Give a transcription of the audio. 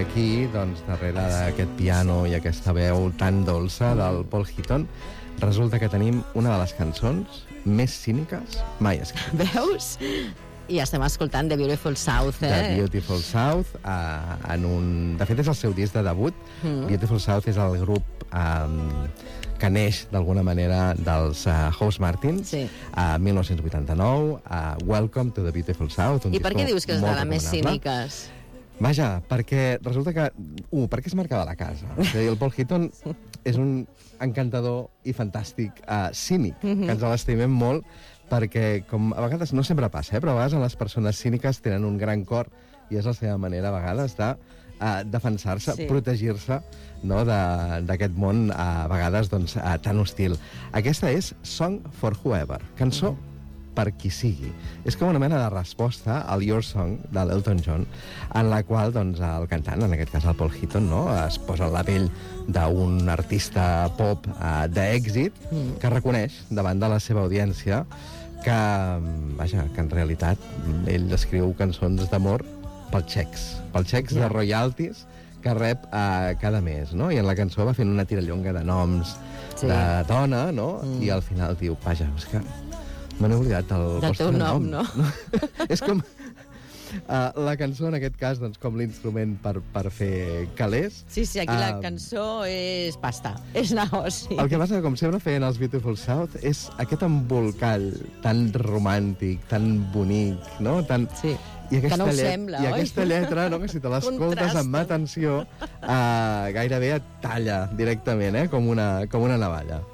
aquí, doncs, darrere d'aquest piano i aquesta veu tan dolça del Paul Heaton, resulta que tenim una de les cançons més cíniques mai escrites. Veus? I estem escoltant The Beautiful South, The Beautiful South, de fet és el seu disc de debut. Beautiful South és el grup que neix d'alguna manera dels House Martins, a 1989, Welcome to the Beautiful South. I per què dius que és de les més cíniques? Vaja, perquè resulta que... perquè es marcava la casa. És a dir, el Paul Heaton és un encantador i fantàstic cínic, que ens l'estimem molt, perquè, com a vegades, no sempre passa, però a vegades les persones cíniques tenen un gran cor i és la seva manera, a vegades, de defensar-se, protegir-se, no, d'aquest món, a vegades, doncs, tan hostil. Aquesta és Song for Whoever, cançó per qui sigui. És com una mena de resposta al Your Song de l'Elton John, en la qual, doncs, el cantant, en aquest cas el Paul Heaton, no, es posa en la pell d'un artista pop d'èxit que reconeix davant de la seva audiència que en realitat ell escriu cançons d'amor pels xecs de royalties que rep cada mes, no? I en la cançó va fent una tirallonga de noms de dona, no? I al final diu, vaja, és que me n'he oblidat el vostre nom, no? És com... la cançó, en aquest cas, doncs, com l'instrument per fer calés. Sí, aquí la cançó és pasta, és negoci. El que passa, com sempre feien els Beautiful South, és aquest embolcall tan romàntic, tan bonic, no? Sí, que no ho sembla, oi? I aquesta lletra, no? Que si te l'escoltes amb atenció, gairebé et talla directament, com una navalla.